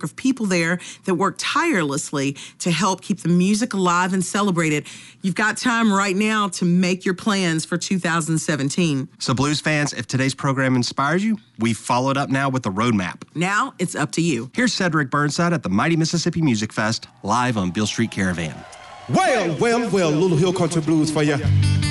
of people there that work tirelessly to help keep the music alive and celebrated. You've got time right now to make your plans for 2017. So blues fans, if today's program inspires you, we've followed up now with the roadmap. Now it's up to you. Here's Cedric Burnside at the Mighty Mississippi Music Fest, live on Beale Street Caravan. Well, Little Hill Country Blues for you.